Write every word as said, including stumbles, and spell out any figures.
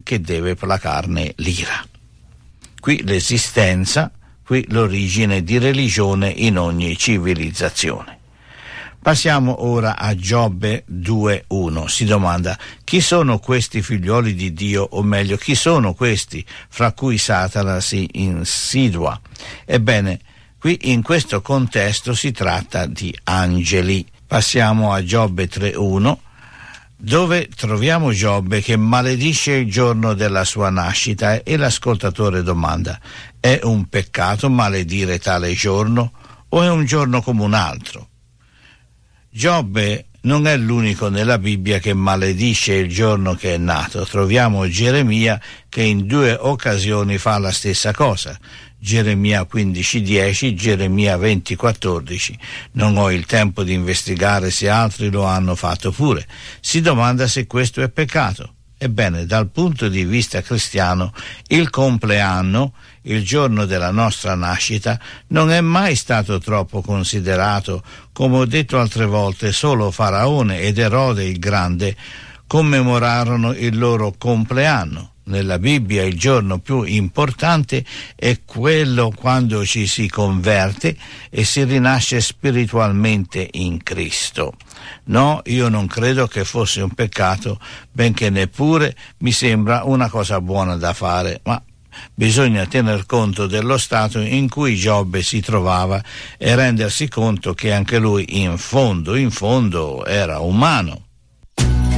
che deve placarne l'ira. Qui l'esistenza, qui l'origine di religione in ogni civilizzazione. Passiamo ora a Giobbe due uno. Si domanda: chi sono questi figlioli di Dio, o meglio, chi sono questi fra cui Satana si insidua? Ebbene, qui in questo contesto si tratta di angeli. Passiamo a Giobbe tre uno, dove troviamo Giobbe che maledice il giorno della sua nascita, e l'ascoltatore domanda: è un peccato maledire tale giorno, o è un giorno come un altro? Giobbe non è l'unico nella Bibbia che maledice il giorno che è nato. Troviamo Geremia che in due occasioni fa la stessa cosa. Geremia quindici dieci, Geremia venti quattordici. Non ho il tempo di investigare se altri lo hanno fatto pure. Si domanda se questo è peccato. Ebbene, dal punto di vista cristiano, il compleanno, il giorno della nostra nascita, non è mai stato troppo considerato. Come ho detto altre volte, solo Faraone ed Erode il Grande commemorarono il loro compleanno. Nella Bibbia il giorno più importante è quello quando ci si converte e si rinasce spiritualmente in Cristo. No, io non credo che fosse un peccato, benché neppure mi sembra una cosa buona da fare, ma bisogna tener conto dello stato in cui Giobbe si trovava e rendersi conto che anche lui in fondo, in fondo era umano.